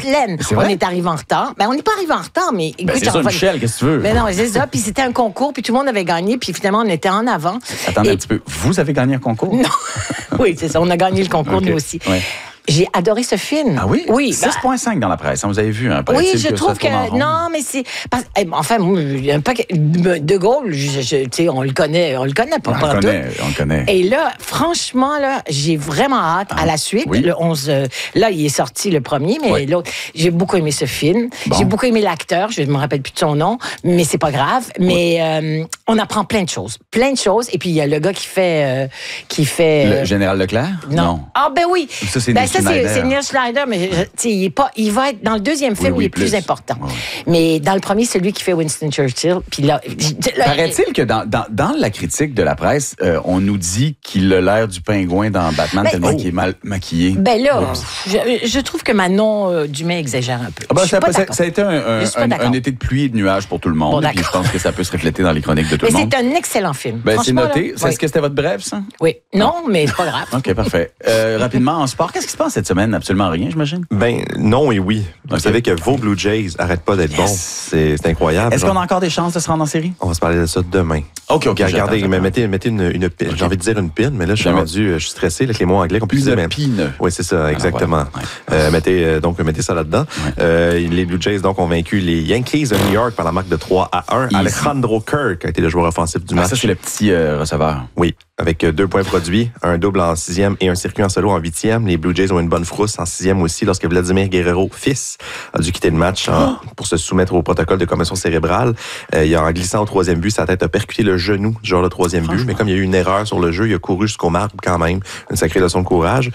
pleine. On est arrivé en retard. Ben, on n'est pas arrivé en retard, mais écoute, c'est ça, Michel, qu'est-ce que tu veux? Mais non, c'est ça. Puis c'était un concours, puis tout le monde avait gagné, puis finalement, on était en avant. Attendez un petit peu. Vous avez gagné un concours? Non. Oui, c'est ça. On a gagné le concours, nous aussi. Ouais. J'ai adoré ce film. Ah oui? Oui. 6,5 dans la presse. Vous avez vu un peu. Oui, je trouve que... Non, mais c'est... Enfin, un paquet... De Gaulle, on le connaît. On le connaît pas. On le connaît. Et là, franchement, là, j'ai vraiment hâte à la suite. Oui. Le 11... là, il est sorti le premier, mais l'autre... J'ai beaucoup aimé ce film. Bon. J'ai beaucoup aimé l'acteur. Je ne me rappelle plus de son nom, mais c'est pas grave. Mais on apprend plein de choses. Plein de choses. Et puis, il y a le gars qui fait... Le général Leclerc? Non. Ah, ben oui. Ça, c'est Neil Schneider, mais il va être dans le deuxième film, il est plus important. Oui. Mais dans le premier, c'est lui qui fait Winston Churchill. Puis là, paraît-il que dans la critique de la presse, on nous dit qu'il a l'air du pingouin dans Batman tellement qu'il est mal maquillé. Ben là, je trouve que Manon Dumais exagère un peu. Ça a été un été de pluie et de nuages pour tout le monde. Puis je pense que ça peut se refléter dans les chroniques de tout le monde. Mais c'est un excellent film. Ben, c'est noté. Est-ce que c'était votre brève, ça? Oui. Non, mais c'est pas grave. OK, parfait. Rapidement, en sport, qu'est-ce qui se passe cette semaine? Absolument rien, j'imagine? Ben, non et oui. Vous savez que vos Blue Jays n'arrêtent pas d'être bons. C'est incroyable. Est-ce qu'on a encore des chances de se rendre en série? On va se parler de ça demain. OK. Regardez, mettez une pile. J'ai envie de dire une pile, mais là, je suis stressé avec les mots anglais qu'on peut dire. Une pine. Oui, c'est ça, exactement. Voilà. Mettez ça là-dedans. Ouais. Les Blue Jays, donc, ont vaincu les Yankees de New York par la marque de 3-1. Alejandro Kirk a été le joueur offensif du match. Ça, c'est le petit receveur. Oui. Avec 2 points produits, un double en 6e et un circuit en solo en 8e. Les Blue Jays ont une bonne frousse en 6e aussi lorsque Vladimir Guerrero, fils, a dû quitter le match pour se soumettre au protocole de commotion cérébrale. En glissant au 3e but, sa tête a percuté le genou du joueur de 3e but. Mais comme il y a eu une erreur sur le jeu, il a couru jusqu'au marbre quand même. Une sacrée leçon de courage.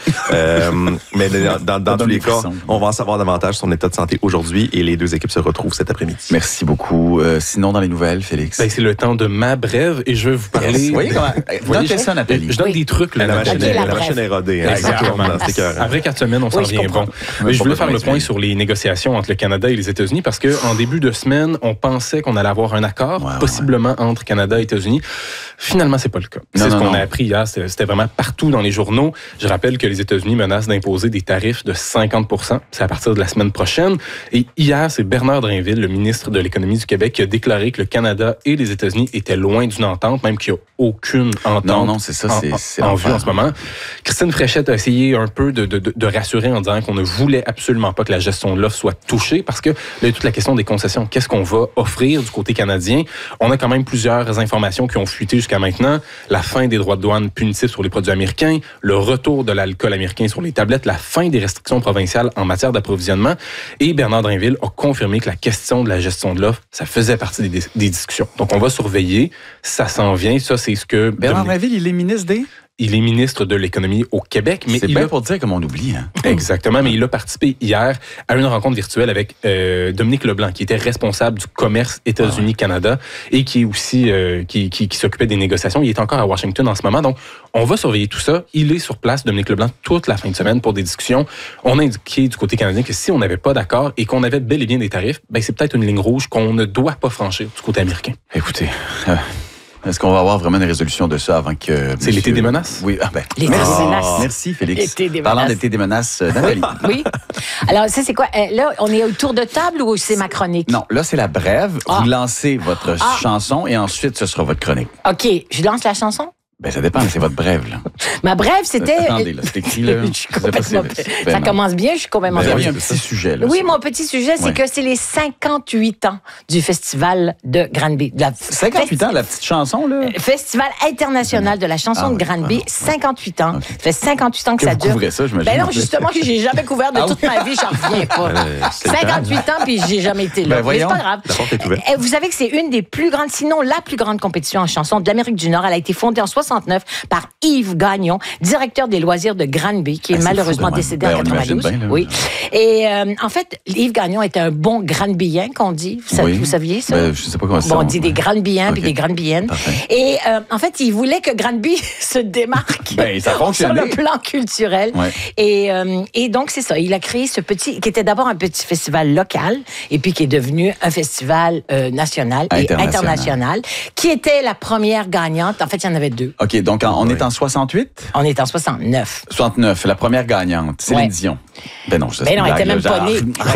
Mais dans tous les cas, on va en savoir davantage sur son état de santé aujourd'hui et les deux équipes se retrouvent cet après-midi. Merci beaucoup. Sinon, dans les nouvelles, Félix? Ben, c'est le temps de ma brève et je vais vous parler... Oui, ça, Nathalie. Je donne des trucs. La machine est rodée. Exactement. Après 4 semaines, on s'en vient bon. Mais je voulais faire le point sur les négociations entre le Canada et les États-Unis parce qu'en début de semaine, on pensait qu'on allait avoir un accord, possiblement entre Canada et États-Unis. Finalement, c'est pas le cas. C'est ce qu'on a appris hier. C'était vraiment partout dans les journaux. Je rappelle que les États-Unis menacent d'imposer des tarifs de 50%. C'est à partir de la semaine prochaine. Et hier, c'est Bernard Drinville, le ministre de l'Économie du Québec, qui a déclaré que le Canada et les États-Unis étaient loin d'une entente, même qu'il n'y a aucune entente. Non, c'est ça. C'est en vue en ce moment. Christine Fréchette a essayé un peu de rassurer en disant qu'on ne voulait absolument pas que la gestion de l'offre soit touchée parce que là, il y a toute la question des concessions. Qu'est-ce qu'on va offrir du côté canadien? On a quand même plusieurs informations qui ont fuité jusqu'à maintenant. La fin des droits de douane punitifs sur les produits américains, le retour de l'alcool américain sur les tablettes, la fin des restrictions provinciales en matière d'approvisionnement. Et Bernard Drinville a confirmé que la question de la gestion de l'offre, ça faisait partie des discussions. Donc, on va surveiller. Ça s'en vient. Ça, c'est ce que... Bernard Drinville, il est ministre des... Il est ministre de l'Économie au Québec. Mais c'est bien pour dire comme on oublie. Hein? Exactement, mais il a participé hier à une rencontre virtuelle avec Dominique Leblanc, qui était responsable du commerce États-Unis-Canada et qui est aussi qui s'occupait des négociations. Il est encore à Washington en ce moment, donc on va surveiller tout ça. Il est sur place, Dominique Leblanc, toute la fin de semaine pour des discussions. On a indiqué du côté canadien que si on n'avait pas d'accord et qu'on avait bel et bien des tarifs, ben c'est peut-être une ligne rouge qu'on ne doit pas franchir du côté américain. Écoutez... Est-ce qu'on va avoir vraiment une résolution de ça avant que... C'est l'été des menaces? Oui. L'été des menaces. Merci, Félix. L'été des Parlant menaces. d'été des menaces, Nathalie. Oui. Alors, ça, c'est quoi? Là, on est au tour de table ou c'est ma chronique? Non, là, c'est la brève. Vous lancez votre chanson et ensuite, ce sera votre chronique. OK. Je lance la chanson? Ben, ça dépend, c'est votre brève, là. Ma brève, c'était... Attendez, là, c'est écrit, là. Ça commence bien, je suis complètement... Vous avez un petit sujet, là. Oui, mon petit sujet, c'est que c'est les 58 ans du Festival de Granby. 58 ans, la petite chanson, là? Festival international de la chanson de Granby, 58 ans. Ça fait 58 ans que ça dure. Vous couvrez ça, j'imagine. Ben non, justement, que j'ai jamais couvert de toute ma vie, j'en reviens pas. 58 ans, puis j'ai jamais été là. Mais c'est pas grave. Vous savez que c'est une des plus grandes, sinon la plus grande compétition en chanson de l'Amérique du Nord. Elle a été fondée en 69 par Yves Gagnon, directeur des loisirs de Granby, qui est malheureusement décédé en 92. Bien, oui. Et en fait, Yves Gagnon était un bon Granbyen, qu'on dit. Vous saviez ça? Ben, je sais pas comment ça. Bon, on dit des Granbyens puis des Granbyennes. Et en fait, il voulait que Granby se démarque sur le plan culturel. Ouais. Et donc, c'est ça. Il a créé ce petit, qui était d'abord un petit festival local, et puis qui est devenu un festival national et international, qui était la première gagnante. En fait, il y en avait deux. OK, donc on est en 68? On est en 69. 69, la première gagnante, Céline Dion. Ben non, elle était même pas née.